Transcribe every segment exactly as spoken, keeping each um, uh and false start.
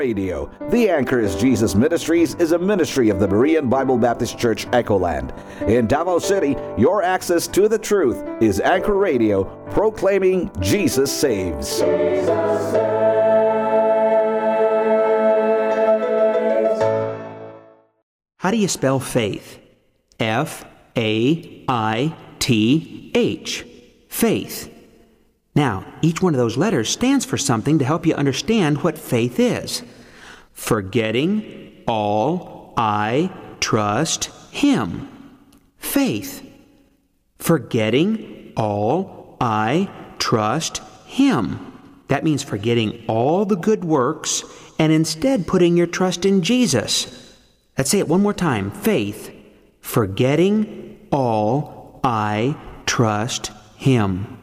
Radio. The Anchor is Jesus Ministries is a ministry of the Berean Bible Baptist Church, Echoland. In Davao City, your access to the truth is Anchor Radio, proclaiming Jesus saves. Jesus saves. How do you spell faith? F A I T H. Faith. Now, each one of those letters stands for something to help you understand what faith is. Forgetting all I trust Him. Faith. Forgetting all I trust Him. That means forgetting all the good works and instead putting your trust in Jesus. Let's say it one more time. Faith. Forgetting all I trust Him.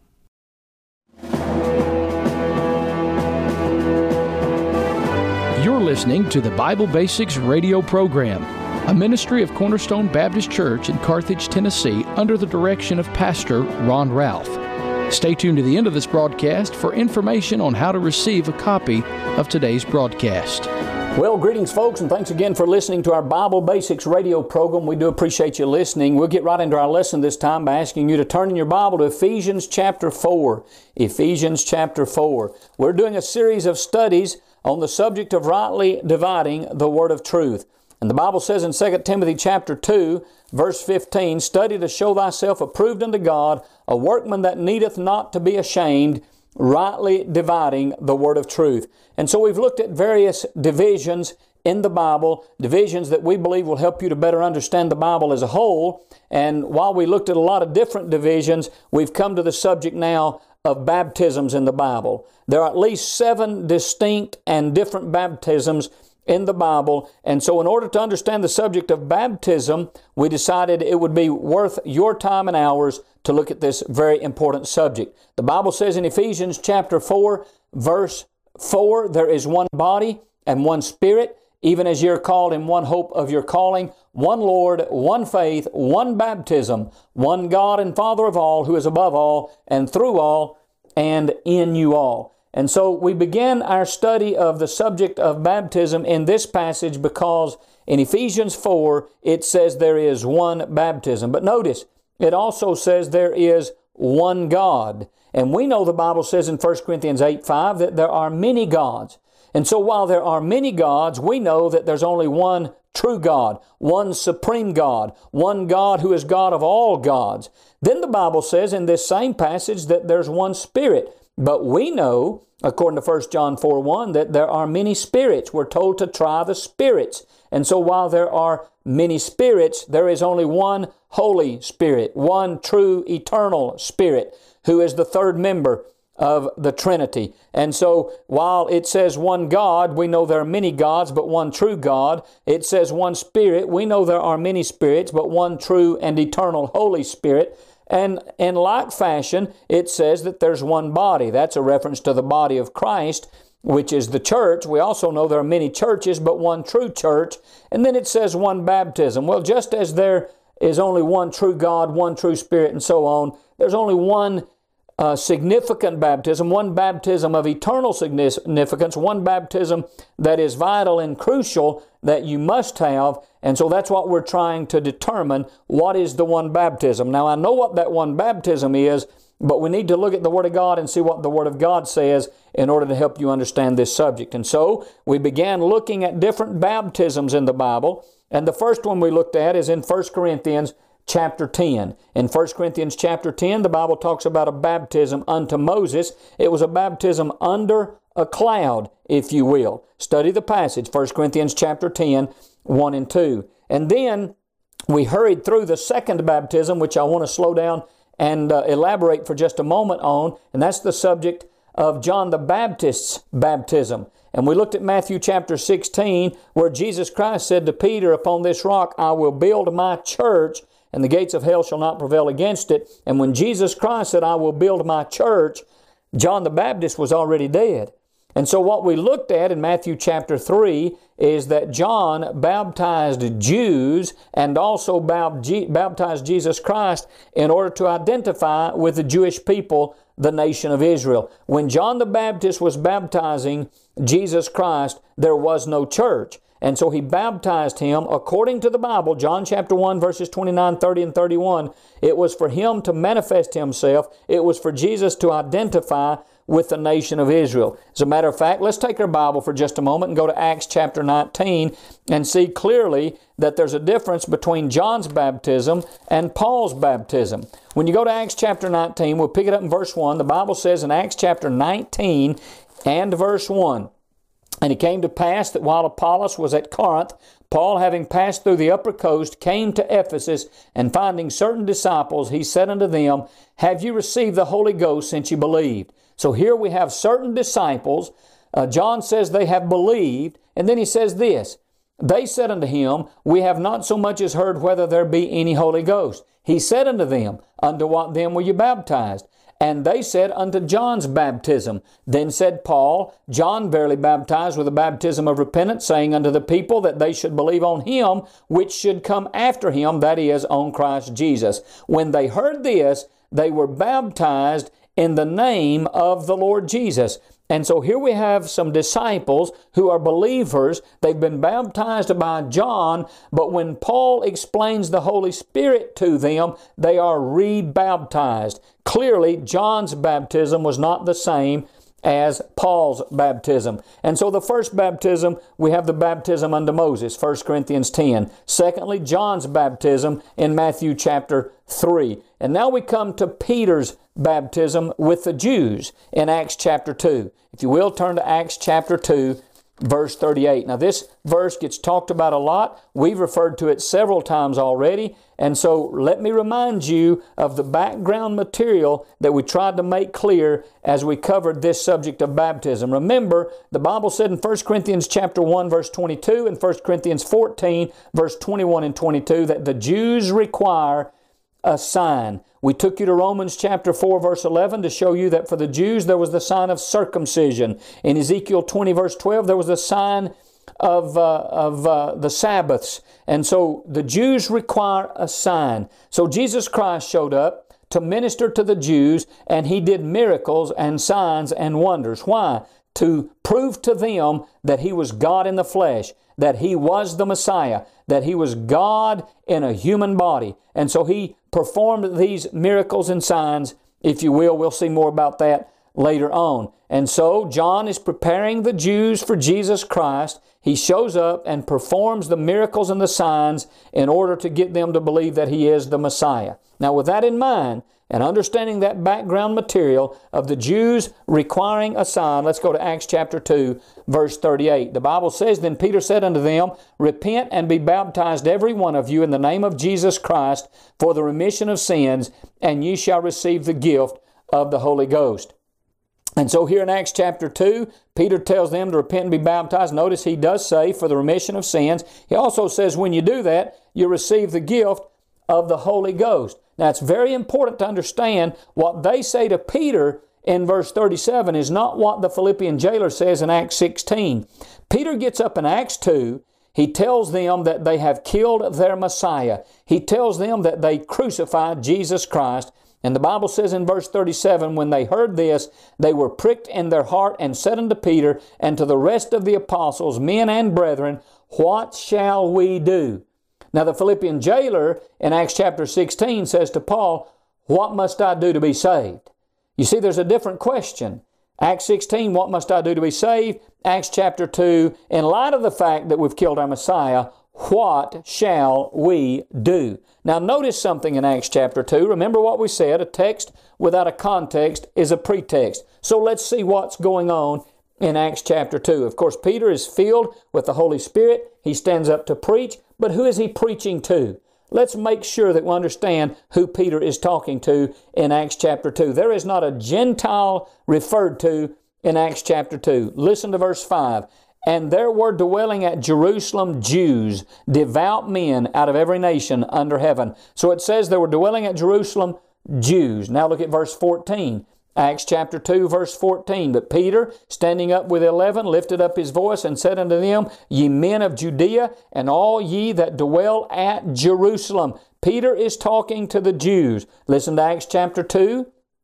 You're listening to the Bible Basics radio program, a ministry of Cornerstone Baptist Church in Carthage, Tennessee, under the direction of Pastor Ron Ralph. Stay tuned to the end of this broadcast for information on how to receive a copy of today's broadcast. Well, greetings, folks, and thanks again for listening to our Bible Basics radio program. We do appreciate you listening. We'll get right into our lesson this time by asking you to turn in your Bible to Ephesians chapter four. Ephesians chapter four. We're doing a series of studies on the subject of rightly dividing the word of truth. And the Bible says in Second Timothy chapter two, verse fifteen, "Study to show thyself approved unto God, a workman that needeth not to be ashamed, rightly dividing the word of truth." And so we've looked at various divisions in the Bible, divisions that we believe will help you to better understand the Bible as a whole. And while we looked at a lot of different divisions, we've come to the subject now of baptisms in the Bible. There are at least seven distinct and different baptisms in the Bible. And so in order to understand the subject of baptism, we decided it would be worth your time and ours to look at this very important subject. The Bible says in Ephesians chapter four, verse four, "There is one body and one Spirit, even as ye are called in one hope of your calling, one Lord, one faith, one baptism, one God and Father of all, who is above all, and through all, and in you all." And so we begin our study of the subject of baptism in this passage because in Ephesians four, it says there is one baptism. But notice, it also says there is one God. And we know the Bible says in First Corinthians eight five that there are many gods. And so while there are many gods, we know that there's only one true God, one supreme God, one God who is God of all gods. Then the Bible says in this same passage that there's one Spirit. But we know, according to First John four one, that there are many spirits. We're told to try the spirits. And so while there are many spirits, there is only one Holy Spirit, one true eternal Spirit, who is the third member of the Trinity. And so while it says one God, we know there are many gods, but one true God. It says one Spirit, we know there are many spirits, but one true and eternal Holy Spirit. And in like fashion, it says that there's one body. That's a reference to the body of Christ, which is the church. We also know there are many churches, but one true church. And then it says one baptism. Well, just as there is only one true God, one true Spirit, and so on, there's only one uh, significant baptism, one baptism of eternal significance, one baptism that is vital and crucial that you must have. And so that's what we're trying to determine. What is the one baptism? Now, I know what that one baptism is, but we need to look at the Word of God and see what the Word of God says in order to help you understand this subject. And so we began looking at different baptisms in the Bible. And the first one we looked at is in First Corinthians chapter ten. In First Corinthians chapter ten, the Bible talks about a baptism unto Moses. It was a baptism under a cloud, if you will. Study the passage, First Corinthians chapter ten, one and two. And then we hurried through the second baptism, which I want to slow down and uh, elaborate for just a moment on, and that's the subject of John the Baptist's baptism. And we looked at Matthew chapter sixteen, where Jesus Christ said to Peter, "Upon this rock I will build my church, and the gates of hell shall not prevail against it." And when Jesus Christ said, "I will build my church," John the Baptist was already dead. And so what we looked at in Matthew chapter three is that John baptized Jews and also baptized Jesus Christ in order to identify with the Jewish people the nation of Israel. When John the Baptist was baptizing Jesus Christ, there was no church. And so he baptized him according to the Bible, John chapter one, verses twenty-nine, thirty, and thirty-one. It was for him to manifest himself. It was for Jesus to identify with the nation of Israel. As a matter of fact, let's take our Bible for just a moment and go to Acts chapter nineteen and see clearly that there's a difference between John's baptism and Paul's baptism. When you go to Acts chapter nineteen, we'll pick it up in verse one. The Bible says in Acts chapter nineteen and verse one, "And it came to pass that while Apollos was at Corinth, Paul, having passed through the upper coast, came to Ephesus, and finding certain disciples, he said unto them, Have you received the Holy Ghost since you believed?" So here we have certain disciples. Uh, John says they have believed, and then he says this, "They said unto him, We have not so much as heard whether there be any Holy Ghost. He said unto them, Unto what then were you baptized? And they said, Unto John's baptism. Then said Paul, John verily baptized with the baptism of repentance, saying unto the people that they should believe on him which should come after him, that is, on Christ Jesus. When they heard this, they were baptized in the name of the Lord Jesus." And so here we have some disciples who are believers. They've been baptized by John, but when Paul explains the Holy Spirit to them, they are re-baptized. Clearly, John's baptism was not the same as Paul's baptism. And so the first baptism, we have the baptism unto Moses, First Corinthians ten. Secondly, John's baptism in Matthew chapter three. And now we come to Peter's baptism with the Jews in Acts chapter two. If you will, turn to Acts chapter two, verse thirty-eight. Now this verse gets talked about a lot. We've referred to it several times already. And so let me remind you of the background material that we tried to make clear as we covered this subject of baptism. Remember, the Bible said in First Corinthians chapter one, verse twenty-two, and First Corinthians fourteen, verse twenty-one and twenty-two, that the Jews require a sign. We took you to Romans chapter four, verse eleven to show you that for the Jews there was the sign of circumcision. In Ezekiel twenty, verse twelve, there was the sign of, uh, of uh, the Sabbaths. And so the Jews require a sign. So Jesus Christ showed up to minister to the Jews, and He did miracles and signs and wonders. Why? To prove to them that He was God in the flesh, that He was the Messiah, that He was God in a human body. And so He performed these miracles and signs, if you will. We'll see more about that later on. And so John is preparing the Jews for Jesus Christ. He shows up and performs the miracles and the signs in order to get them to believe that He is the Messiah. Now with that in mind, and understanding that background material of the Jews requiring a sign, let's go to Acts chapter two, verse thirty-eight. The Bible says, "Then Peter said unto them, Repent and be baptized every one of you in the name of Jesus Christ for the remission of sins, and ye shall receive the gift of the Holy Ghost." And so here in Acts chapter two, Peter tells them to repent and be baptized. Notice he does say for the remission of sins. He also says when you do that, you receive the gift of the Holy Ghost. Now it's very important to understand what they say to Peter in verse thirty-seven is not what the Philippian jailer says in Acts sixteen. Peter gets up in Acts two. He tells them that they have killed their Messiah. He tells them that they crucified Jesus Christ. And the Bible says in verse thirty-seven, when they heard this, they were pricked in their heart and said unto Peter and to the rest of the apostles, Men and brethren, what shall we do? Now the Philippian jailer in Acts chapter sixteen says to Paul, What must I do to be saved? You see, there's a different question. Acts sixteen, what must I do to be saved? Acts chapter two, in light of the fact that we've killed our Messiah, what shall we do? Now notice something in Acts chapter two. Remember what we said, a text without a context is a pretext. So let's see what's going on in Acts chapter two. Of course, Peter is filled with the Holy Spirit. He stands up to preach, but who is he preaching to? Let's make sure that we understand who Peter is talking to in Acts chapter two. There is not a Gentile referred to in Acts chapter two. Listen to verse five. And there were dwelling at Jerusalem Jews, devout men out of every nation under heaven. So it says there were dwelling at Jerusalem Jews. Now look at verse fourteen. Acts chapter two, verse fourteen. But Peter, standing up with eleven, lifted up his voice and said unto them, Ye men of Judea, and all ye that dwell at Jerusalem. Peter is talking to the Jews. Listen to Acts chapter two,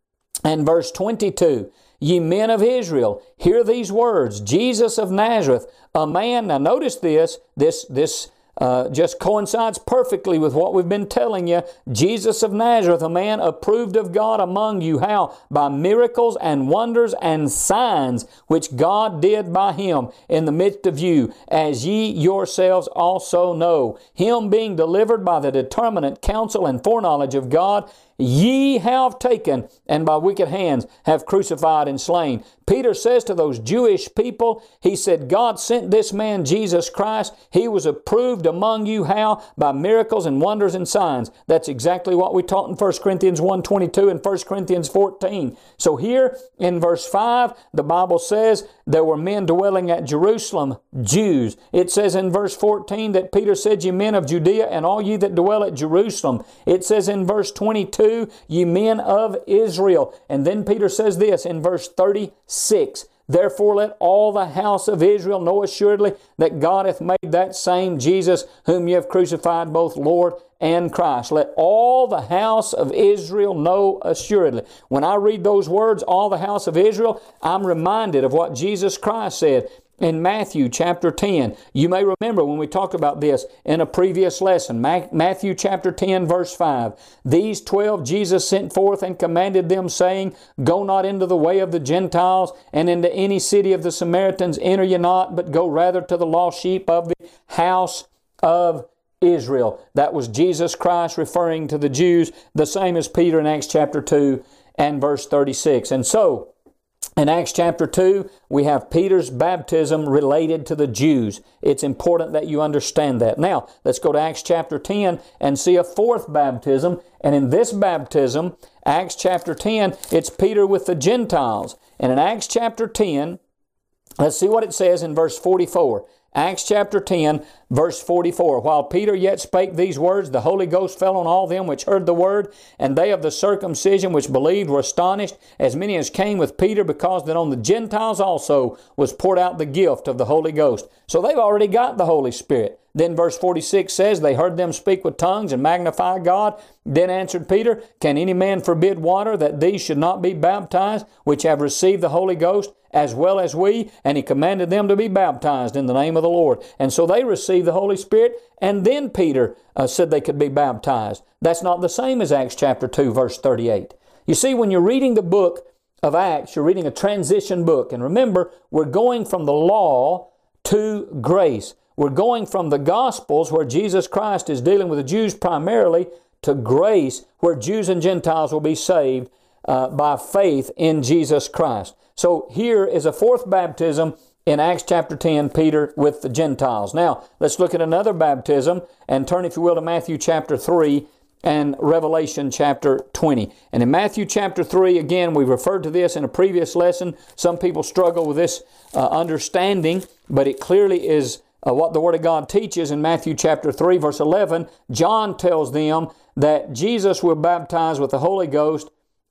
And verse twenty-two, ye men of Israel, hear these words, Jesus of Nazareth, a man, now notice this, this, this uh, just coincides perfectly with what we've been telling you. Jesus of Nazareth, a man approved of God among you. How? By miracles and wonders and signs which God did by him in the midst of you, as ye yourselves also know. Him being delivered by the determinate counsel and foreknowledge of God, ye have taken, and by wicked hands have crucified and slain. Peter says to those Jewish people, he said, God sent this man, Jesus Christ. He was approved among you, how? By miracles and wonders and signs. That's exactly what we taught in First Corinthians one twenty-two and First Corinthians fourteen. So here in verse five, the Bible says there were men dwelling at Jerusalem, Jews. It says in verse fourteen that Peter said, ye men of Judea and all ye that dwell at Jerusalem. It says in verse twenty-two, ye men of Israel. And then Peter says this in verse thirty-six, therefore let all the house of Israel know assuredly that God hath made that same Jesus whom ye have crucified, both Lord and Christ. Let all the house of Israel know assuredly. When I read those words, all the house of Israel, I'm reminded of what Jesus Christ said in Matthew chapter ten. You may remember when we talked about this in a previous lesson. Matthew chapter ten verse five. These twelve Jesus sent forth and commanded them, saying, go not into the way of the Gentiles, and into any city of the Samaritans enter ye not, but go rather to the lost sheep of the house of Israel. That was Jesus Christ referring to the Jews, the same as Peter in Acts chapter two and verse thirty-six. And so, in Acts chapter two, we have Peter's baptism related to the Jews. It's important that you understand that. Now, let's go to Acts chapter ten and see a fourth baptism. And in this baptism, Acts chapter ten, it's Peter with the Gentiles. And in Acts chapter ten, let's see what it says in verse forty-four. Acts chapter ten, verse forty-four. While Peter yet spake these words, the Holy Ghost fell on all them which heard the word, and they of the circumcision which believed were astonished, as many as came with Peter, because that on the Gentiles also was poured out the gift of the Holy Ghost. So they've already got the Holy Spirit. Then verse forty-six says, they heard them speak with tongues and magnify God. Then answered Peter, can any man forbid water that these should not be baptized, which have received the Holy Ghost, as well as we? And he commanded them to be baptized in the name of the Lord. And so they received the Holy Spirit, and then Peter uh, said they could be baptized. That's not the same as Acts chapter two, verse thirty-eight. You see, when you're reading the book of Acts, you're reading a transition book. And remember, we're going from the law to grace. We're going from the Gospels, where Jesus Christ is dealing with the Jews primarily, to grace, where Jews and Gentiles will be saved uh, by faith in Jesus Christ. So here is a fourth baptism in Acts chapter ten, Peter with the Gentiles. Now, let's look at another baptism and turn, if you will, to Matthew chapter three and Revelation chapter twenty. And in Matthew chapter three, again, we referred to this in a previous lesson. Some people struggle with this uh, understanding, but it clearly is uh, what the Word of God teaches. In Matthew chapter three, verse eleven, John tells them that Jesus will baptize with the Holy Ghost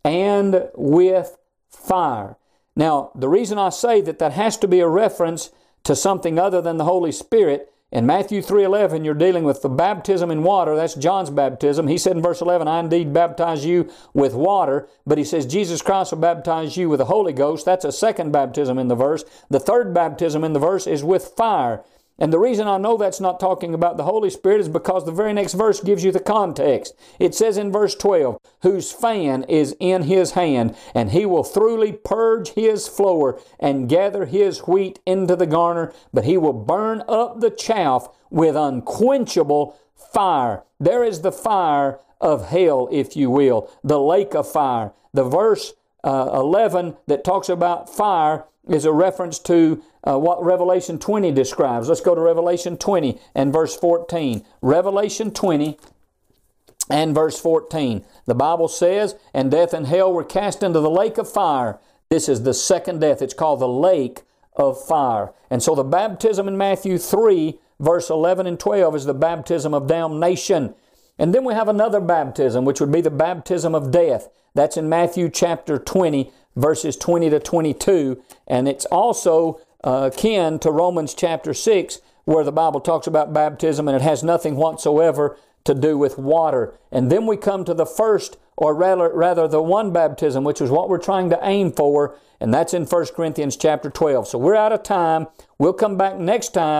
and with fire. Now, the reason I say that that has to be a reference to something other than the Holy Spirit, in Matthew three eleven, you're dealing with the baptism in water. That's John's baptism. He said in verse eleven, I indeed baptize you with water. But he says Jesus Christ will baptize you with the Holy Ghost. That's a second baptism in the verse. The third baptism in the verse is with fire. And the reason I know that's not talking about the Holy Spirit is because the very next verse gives you the context. It says in verse twelve, whose fan is in his hand, and he will thoroughly purge his floor and gather his wheat into the garner, but he will burn up the chaff with unquenchable fire. There is the fire of hell, if you will, the lake of fire. The verse uh, eleven that talks about fire is a reference to uh, what Revelation twenty describes. Let's go to Revelation twenty and verse fourteen. Revelation twenty and verse fourteen. The Bible says, and death and hell were cast into the lake of fire. This is the second death. It's called the lake of fire. And so the baptism in Matthew three, verse eleven and twelve is the baptism of damnation. And then we have another baptism, which would be the baptism of death. That's in Matthew chapter twenty, verses twenty to twenty-two, and it's also uh, akin to Romans chapter six, where the Bible talks about baptism, and it has nothing whatsoever to do with water. And then we come to the first or rather, rather the one baptism, which is what we're trying to aim for, and that's in First Corinthians chapter twelve. So we're out of time. We'll come back next time